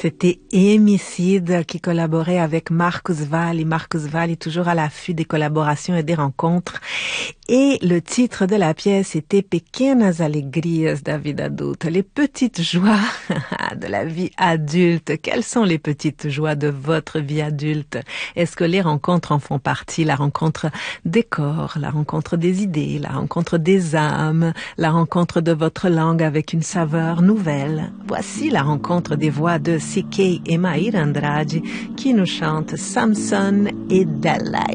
C'était Hémicide qui collaborait avec Marcus Valli. Marcus Valli, toujours à l'affût des collaborations et des rencontres. Et le titre de la pièce était Pequenas Alegrias da Vida Adulta, les petites joies de la vie adulte. Quelles sont les petites joies de votre vie adulte? Est-ce que les rencontres en font partie? La rencontre des corps, la rencontre des idées, la rencontre des âmes, la rencontre de votre langue avec une saveur nouvelle. Voici la rencontre des voix de CK et Maíra Andrade qui nous chantent Samson et Dalai.